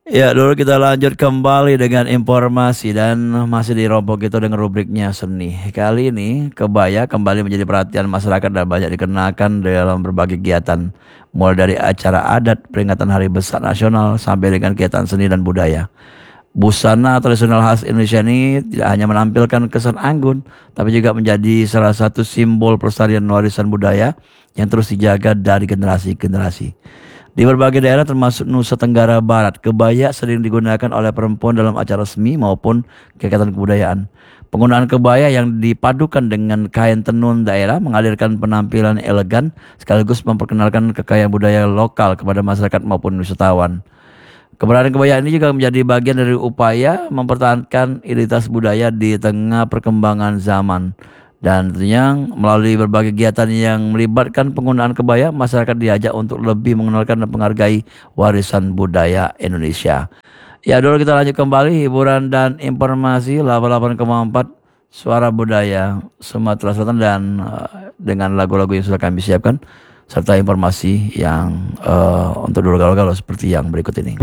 Ya, dulu kita lanjut kembali dengan informasi dan masih di Rompok itu dengan rubriknya seni. Kali ini kebaya kembali menjadi perhatian masyarakat dan banyak dikenakan dalam berbagai kegiatan. Mulai dari acara adat, peringatan Hari Besar Nasional, sampai dengan kegiatan seni dan budaya. Busana tradisional khas Indonesia ini tidak hanya menampilkan kesan anggun, tapi juga menjadi salah satu simbol pelestarian warisan budaya yang terus dijaga dari generasi ke generasi. Di berbagai daerah termasuk Nusa Tenggara Barat, kebaya sering digunakan oleh perempuan dalam acara seni maupun kegiatan kebudayaan. Penggunaan kebaya yang dipadukan dengan kain tenun daerah menghadirkan penampilan elegan sekaligus memperkenalkan kekayaan budaya lokal kepada masyarakat maupun wisatawan. Keberadaan kebaya ini juga menjadi bagian dari upaya mempertahankan identitas budaya di tengah perkembangan zaman. Dan tentunya melalui berbagai kegiatan yang melibatkan penggunaan kebaya, masyarakat diajak untuk lebih mengenalkan dan menghargai warisan budaya Indonesia. Ya, dulu kita lanjut kembali hiburan dan informasi 88,4 Suara Budaya Sumatera Selatan dan dengan lagu-lagu yang sudah kami siapkan serta informasi yang untuk dulu galau-galau seperti yang berikut ini.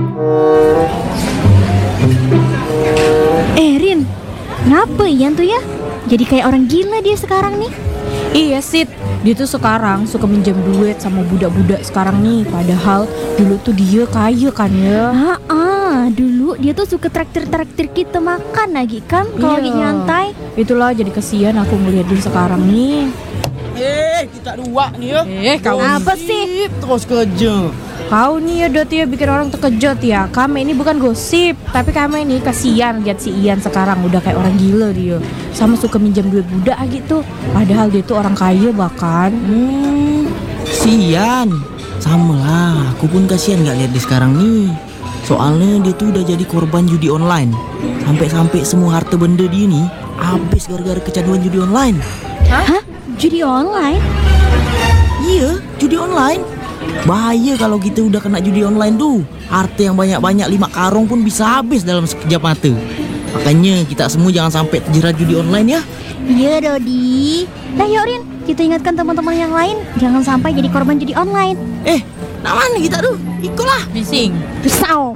Rin, kenapa Ian tuh ya? Jadi kayak orang gila dia sekarang nih. Iya Sid, dia tuh sekarang suka minjem duit sama budak-budak sekarang nih. Padahal dulu tuh dia kaya kan ya. Dulu dia tuh suka traktir-traktir kita makan lagi kan kalau lagi nyantai. Itulah jadi kasihan aku ngeliat dia sekarang nih. Kita dua nih ya. Kau Apa sih? Terus kerja. Kau nih ya Dot ya bikin orang terkejut ya. Kami ini bukan gosip, tapi kami ini kasihan lihat si Ian sekarang udah kayak orang gila dia. Sama suka minjem duit budak gitu. Padahal dia tuh orang kaya bahkan. Sian. Sama lah, aku pun kasihan gak lihat dia sekarang nih. Soalnya dia tuh udah jadi korban judi online. Sampai-sampai semua harta benda dia nih habis gara-gara kecanduan judi online. Hah? Judi online? Iya, judi online. Bahaya kalau kita udah kena judi online tuh. Harta yang banyak-banyak 5 karung pun bisa habis dalam sekejap mata. Makanya kita semua jangan sampai terjerat judi online ya. Iya Dodi. Nah yuk Rin, kita ingatkan teman-teman yang lain jangan sampai jadi korban judi online. Nak mana kita tuh? Ikutlah. Bising. Risau.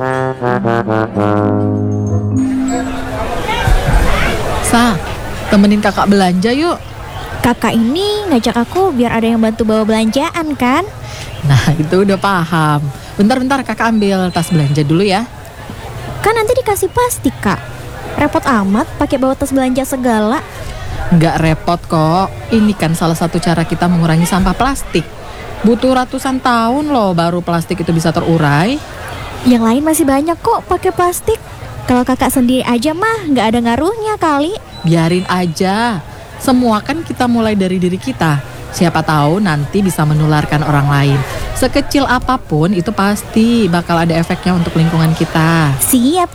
Sa, temenin kakak belanja yuk. Kakak ini ngajak aku biar ada yang bantu bawa belanjaan kan? Nah itu udah paham. Bentar-bentar kakak ambil tas belanja dulu ya. Kan nanti dikasih plastik kak. Repot amat pakai bawa tas belanja segala. Nggak repot kok. Ini kan salah satu cara kita mengurangi sampah plastik. Butuh ratusan tahun loh baru plastik itu bisa terurai. Yang lain masih banyak kok pakai plastik. Kalau kakak sendiri aja mah nggak ada ngaruhnya kali. Biarin aja. Semua kan kita mulai dari diri kita. Siapa tahu nanti bisa menularkan orang lain. Sekecil apapun itu pasti bakal ada efeknya untuk lingkungan kita. Siap